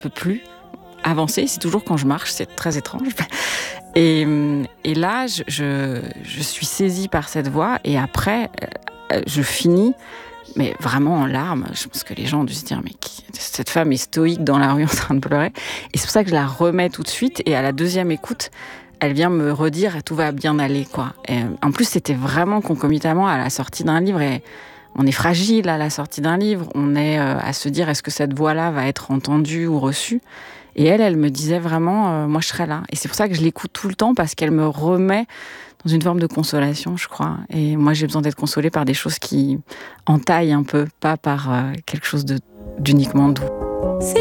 peux plus avancer. C'est toujours quand je marche, c'est très étrange. Et là, je suis saisie par cette voix et après, je finis, mais vraiment en larmes. Je pense que les gens ont dû se dire, mais cette femme est stoïque dans la rue en train de pleurer. Et c'est pour ça que je la remets tout de suite. Et à la deuxième écoute, elle vient me redire, tout va bien aller, quoi. Et en plus, c'était vraiment concomitamment à la sortie d'un livre. Et on est fragile à la sortie d'un livre. On est à se dire, est-ce que cette voix-là va être entendue ou reçue ? Et elle me disait vraiment, moi je serai là. Et c'est pour ça que je l'écoute tout le temps, parce qu'elle me remet dans une forme de consolation, je crois. Et moi j'ai besoin d'être consolée par des choses qui entaillent un peu, pas par quelque chose d'uniquement doux.